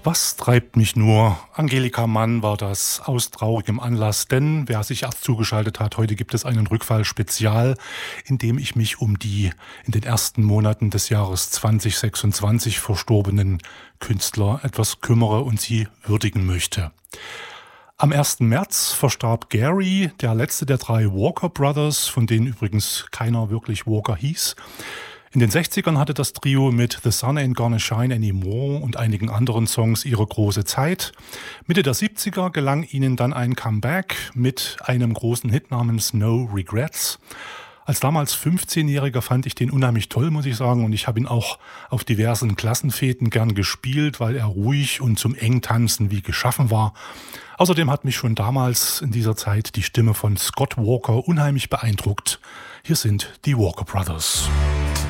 Was treibt mich nur? Angelika Mann war das aus traurigem Anlass, denn wer sich erst zugeschaltet hat, heute gibt es einen Rückfall-Spezial, in dem ich mich um die in den ersten Monaten des Jahres 2026 verstorbenen Künstler etwas kümmere und sie würdigen möchte. Am 1. März verstarb Gary, der letzte der 3 Walker Brothers, von denen übrigens keiner wirklich Walker hieß. In den 60ern hatte das Trio mit The Sun Ain't Gonna Shine Anymore und einigen anderen Songs ihre große Zeit. Mitte der 70er gelang ihnen dann ein Comeback mit einem großen Hit namens No Regrets. Als damals 15-Jähriger fand ich den unheimlich toll, muss ich sagen, und ich habe ihn auch auf diversen Klassenfeten gern gespielt, weil er ruhig und zum Engtanzen wie geschaffen war. Außerdem hat mich schon damals in dieser Zeit die Stimme von Scott Walker unheimlich beeindruckt. Hier sind die Walker Brothers.